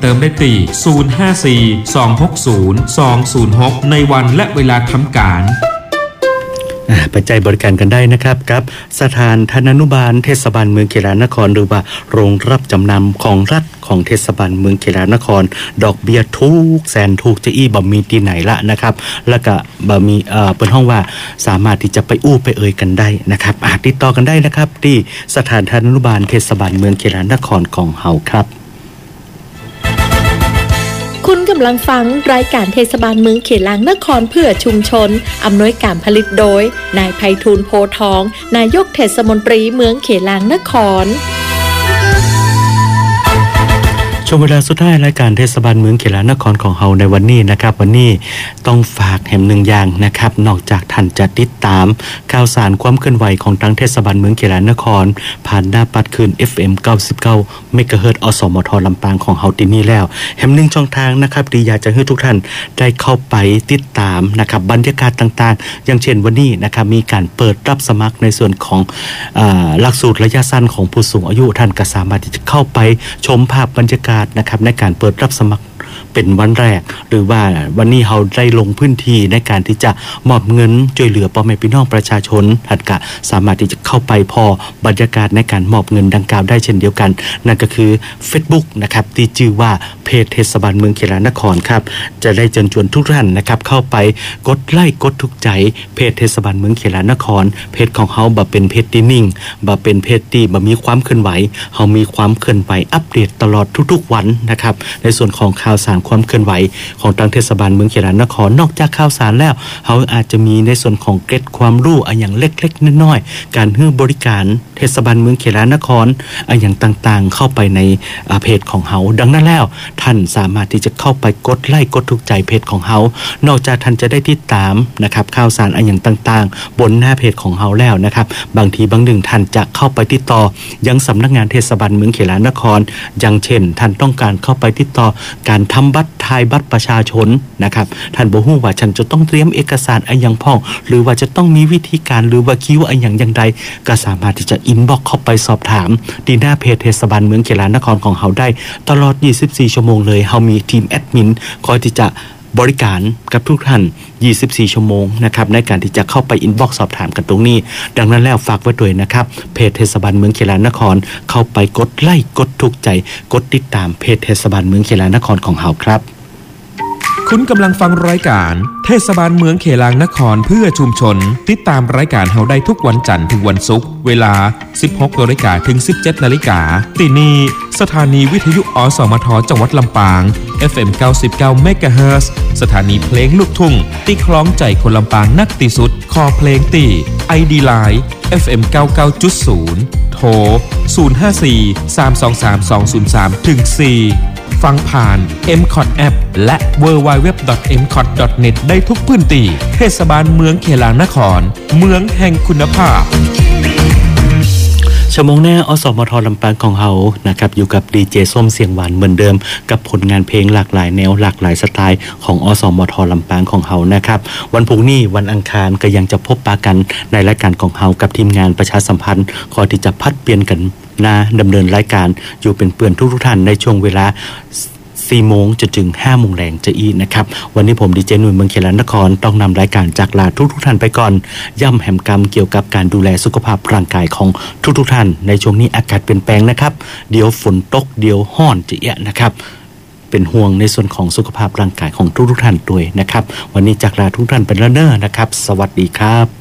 มได้ที่054-260-206ในวันและเวลาทำการไปใจบริการกันได้นะครับกับสถานธนานุบาลเทศบาลเมืองเขลานครหรือว่าโรงรับจำนำของรัฐของเทศบาลเมืองเขลานครดอกเบี้ยทุกแสนถูกจะบ่มีที่ไหนละนะครับแล้วก็บ่มีเปิดห้องว่าสามารถที่จะไปอู้ไปเอ่ยกันได้นะครับติดต่อกันได้นะครับที่สถานธนานุบาลเทศบาลเมืองเขลานครของเฮาครับคุณกำลังฟังรายการเทศบาลเมืองเขลางนครเพื่อชุมชนอำนวยการผลิตโดยนายไพฑูรย์โพทองนายกเทศมนตรีเมืองเขลางนครช่วงเวลาสุดท้ายรายการเทศบาลเมืองเขลานครของเฮาในวันนี้นะครับวันนี้ต้องฝากแหมหนึ่งอย่างนะครับนอกจากท่านจะติดตามข่าวสารความเคลื่อนไหวของทางเทศบาลเมืองเขลานครผ่านหน้าปัดคืน FM 99 เมกะเฮิรตซ์อสมทลำปางของเฮาที่นี่แล้วแหมหนึ่งช่องทางนะครับที่อยากจะให้ทุกท่านได้เข้าไปติดตามนะครับบรรยากาศต่างๆอย่างเช่นวันนี้นะครับมีการเปิดรับสมัครในส่วนของหลักสูตรระยะสั้นของผู้สูงอายุท่านก็สามารถที่จะเข้าไปชมภาพบรรยากาศนะครับในการเปิดรับสมัครเป็นวันแรกหรือว่าวันนี้เราได้ลงพื้นที่ในการที่จะมอบเงินช่วยเหลือพ่อแม่พี่น้องประชาชนท่านก็สามารถที่จะเข้าไปพอบรรยากาศในการมอบเงินดังกล่าวได้เช่นเดียวกันนั่นก็คือ Facebook นะครับที่ชื่อว่าเพจเทศบาลเมืองเขลานครครับจะได้เชิญชวนทุกท่านนะครับเข้าไปกดไลค์กดถูกใจเพจเทศบาลเมืองเขลานครเพจของเฮาบ่เป็นเพจที่นิ่งบ่เป็นเพจที่บ่มีความเคลื่อนไหวเฮามีความเคลื่อนไหวอัปเดตตลอดทุกๆวันนะครับในส่วนของข่าวสารความเคลื่อนไหวของทางเทศบาลเมืองเขลานครนอกจากข่าวสารแล้วเฮาอาจจะมีในส่วนของเกร็ดความรู้อย่างเล็กๆน้อยๆการให้บริการเทศบาลเมืองเขลานครอย่างต่างๆเข้าไปในเพจของเฮาดังนั้นแล้วท่านสามารถที่จะเข้าไปกดไลค์กดถูกใจเพจของเฮานอกจากท่านจะได้ติดตามนะครับข่าวสารอย่างต่างๆบนหน้าเพจของเฮาแล้วนะครับบางทีบางหนึ่งท่านจะเข้าไปติดต่อยังสำนักงานเทศบาลเมืองเขลานครอย่างเช่นท่านต้องการเข้าไปติดต่อการทำบัตรถ่ายบัตรประชาชนนะครับท่านบ่ฮู้ว่าฉันจะต้องเตรียมเอกสารอย่างพ้องหรือว่าจะต้องมีวิธีการหรือว่าคิวอย่างใดก็สามารถที่จะอินบ็อกซ์เข้าไปสอบถามที่หน้าเพจเทศบาลเมืองเขลานครของเฮาได้ตลอด24ชั่วโมงเลยเฮามีทีมแอดมินคอยที่จะบริการกับทุกท่าน24ชั่วโมงนะครับในการที่จะเข้าไปอินบ็อกซ์สอบถามกันตรงนี้ดังนั้นแล้วฝากไว้ด้วยนะครับเพจเทศบาลเมืองเขลานครเข้าไปกดไลค์กดถูกใจกดติดตามเพจเทศบาลเมืองเขลานครของเฮาครับคุณกำลังฟังรายการเทศบาลเมืองเขลางนครเพื่อชุมชนติดตามรายการเฮาได้ทุกวันจันทร์ถึงวันศุกร์เวลา 16:00 นถึง 17:00 นที่นี่สถานีวิทยุอสมทจังหวัดลำปาง FM 99 เมกะเฮิรตซ์สถานีเพลงลูกทุ่งที่คล้องใจคนลำปางนักที่สุดคอเพลงตีไอดีไลน์ FM 99.0 โทร 054-323-203 ถึง 4ฟังผ่าน MCOT App และ www.mcot.net ได้ทุกพื้นที่เทศบาลเมืองเขลางนครเมืองแห่งคุณภาพชั่วโมงหน้าอสมทลำปางของเฮานะครับอยู่กับดีเจส้มเสียงหวานเหมือนเดิมกับผลงานเพลงหลากหลายแนวหลากหลายสไตล์ของอสมทลำปางของเฮานะครับวันพรุ่งนี้วันอังคารก็ยังจะพบปะกันในรายการของเฮากับทีมงานประชาสัมพันธ์คอยที่จะพัดเปลี่ยนกันดำเนินรายการอยู่เป็นเปื่อนทุกท่านในช่วงเวลา4 โมงจนถึง 5 โมงแรงจะอีนะครับวันนี้ผมดีเจหนุ่ยเมืองเขลานครต้องนำรายการจากลาทุกท่านไปก่อนย่ำแหมกรรมเกี่ยวกับการดูแลสุขภาพร่างกายของทุกท่านในช่วงนี้อากาศเปลี่ยนแปลงนะครับเดี๋ยวฝนตกเดี๋ยวห้อนจะเอะนะครับเป็นห่วงในส่วนของสุขภาพร่างกายของทุกท่านด้วยนะครับวันนี้จากลาทุกท่านไปแล้วเนอะนะครับสวัสดีครับ